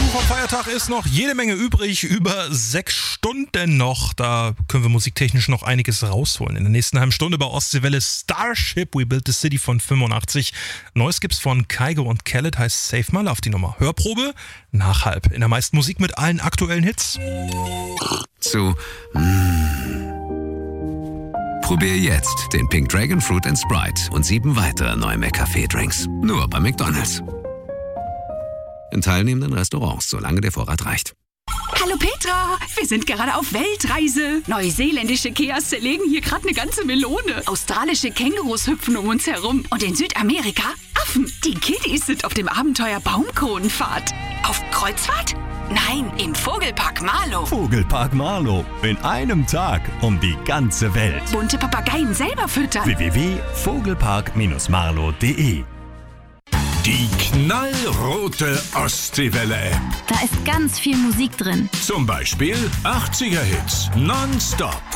Vom Feiertag ist noch jede Menge übrig, über 6 Stunden noch. Da können wir musiktechnisch noch einiges rausholen. In der nächsten halben Stunde bei Ostseewelle Starship, We Built the City von 85. Neues gibt's von Kygo und Khaled, heißt Save My Love, die Nummer. Hörprobe, Nachhalb. In der meisten Musik mit allen aktuellen Hits. Probier jetzt den Pink Dragon Fruit & Sprite und 7 weitere neue McCafé-Drinks. Nur bei McDonald's. In teilnehmenden Restaurants, solange der Vorrat reicht. Hallo Petra, wir sind gerade auf Weltreise. Neuseeländische Keas zerlegen hier gerade eine ganze Melone. Australische Kängurus hüpfen um uns herum. Und in Südamerika Affen. Die Kiddies sind auf dem Abenteuer Baumkronenfahrt. Auf Kreuzfahrt? Nein, im Vogelpark Marlow. Vogelpark Marlow. In einem Tag um die ganze Welt. Bunte Papageien selber füttern. www.vogelpark-marlow.de. Die knallrote Ostseewelle-App. Da ist ganz viel Musik drin. Zum Beispiel 80er-Hits nonstop.